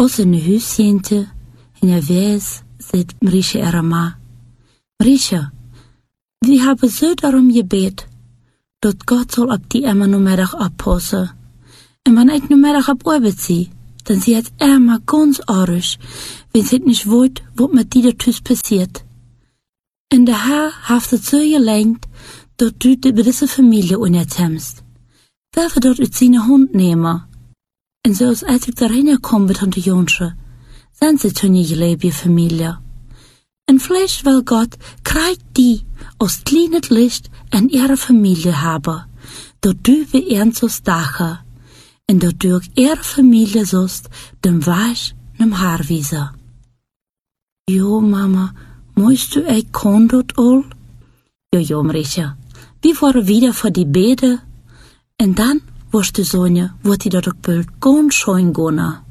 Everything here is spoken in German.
Als in de huisjente, in je wees, zit Marisha erama. Marisha, we hebben zo daarom gebed, dat God zal op die Emma numiddag oppassen. En wanneer ik numiddag op arbeid zie, dan zie het Emma ganz anders, wenn sie nicht weet wat met die ertussen passiert. En de Herr heeft het zo gelenkt, dat du bij deze familie unertemst. Wer wird dort uit zijn Hund nemen? En zoals als ik daarheen kom met Tante Jonsche, zijn ze toen je geliefde familie. En vielleicht will Gott krijgt die aus kleines Licht en ihre Familie haben, dat du wie ernst dache, en dat du ook ihre Familie sollst dem Weich nem Haar wiesen. Jo, Mama, moest du ei kon dort all? Jo, Marisha, wir waren wieder vor die Bede, en dann, wirst du Sonja, wird die dort auch bald ganz schön gehen.